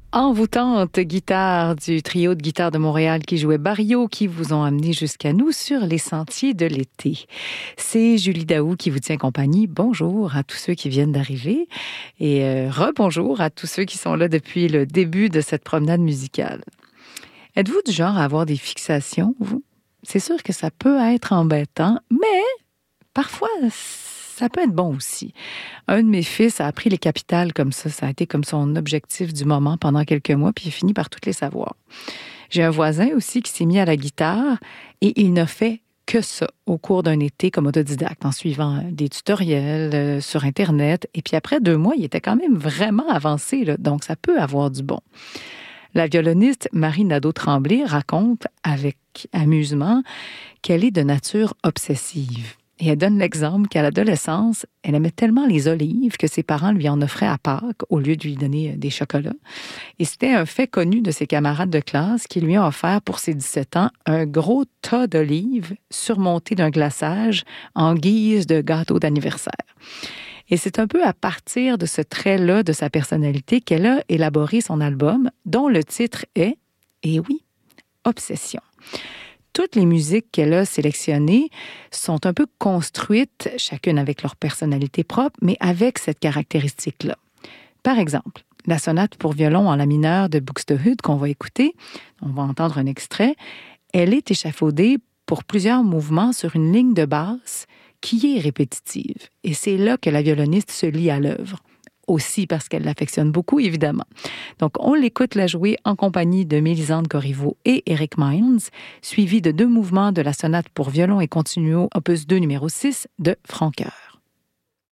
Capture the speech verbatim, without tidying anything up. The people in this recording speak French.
Envoûtante guitare du trio de guitare de Montréal qui jouait Barrio, qui vous ont amené jusqu'à nous sur les sentiers de l'été. C'est Julie Daou qui vous tient compagnie. Bonjour à tous ceux qui viennent d'arriver et euh, rebonjour à tous ceux qui sont là depuis le début de cette promenade musicale. Êtes-vous du genre à avoir des fixations, vous? C'est sûr que ça peut être embêtant, mais parfois ça peut être bon aussi. Un de mes fils a appris les capitales comme ça. Ça a été comme son objectif du moment pendant quelques mois, puis il a fini par toutes les savoir. J'ai un voisin aussi qui s'est mis à la guitare et il n'a fait que ça au cours d'un été comme autodidacte, en suivant des tutoriels euh, sur Internet. Et puis après deux mois, il était quand même vraiment avancé, là, donc ça peut avoir du bon. La violoniste Marie Nadeau-Tremblay raconte avec amusement qu'elle est de nature obsessive. Et elle donne l'exemple qu'à l'adolescence, elle aimait tellement les olives que ses parents lui en offraient à Pâques au lieu de lui donner des chocolats. Et c'était un fait connu de ses camarades de classe qui lui ont offert pour ses dix-sept ans un gros tas d'olives surmonté d'un glaçage en guise de gâteau d'anniversaire. Et c'est un peu à partir de ce trait-là de sa personnalité qu'elle a élaboré son album, dont le titre est, et oui, Obsession. Toutes les musiques qu'elle a sélectionnées sont un peu construites, chacune avec leur personnalité propre, mais avec cette caractéristique-là. Par exemple, la sonate pour violon en la mineur de Buxtehude qu'on va écouter, on va entendre un extrait, elle est échafaudée pour plusieurs mouvements sur une ligne de basse qui est répétitive. Et c'est là que la violoniste se lie à l'œuvre. Aussi parce qu'elle l'affectionne beaucoup, évidemment. Donc, on l'écoute la jouer en compagnie de Mélisande Corriveau et Eric Mines, suivi de deux mouvements de la sonate pour violon et continuo, opus deux, numéro six, de Francoeur.